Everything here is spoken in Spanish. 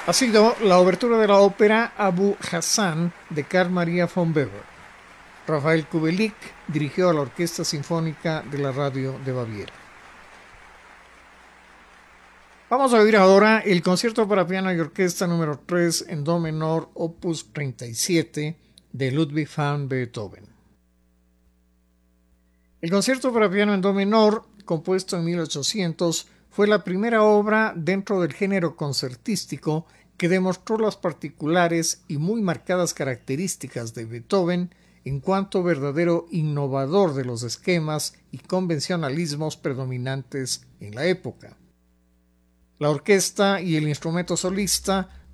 Ha sido la obertura de la ópera Abu Hassan de Carl Maria von Weber. Rafael Kubelik dirigió a la Orquesta Sinfónica de la Radio de Baviera. Vamos a oír ahora el concierto para piano y orquesta número 3 en do menor, opus 37 de Ludwig van Beethoven. El concierto para piano en do menor, compuesto en 1800, fue la primera obra dentro del género concertístico que demostró las particulares y muy marcadas características de Beethoven en cuanto verdadero innovador de los esquemas y convencionalismos predominantes en la época. La orquesta y el instrumento solista